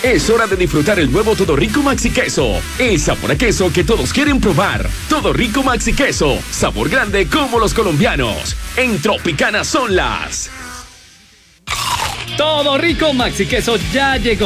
Es hora de disfrutar el nuevo Todo Rico Maxi Queso. El sabor a queso que todos quieren probar. Todo Rico Maxi Queso. Sabor grande como los colombianos. En Tropicana son las... Todo Rico Maxi Queso ya llegó.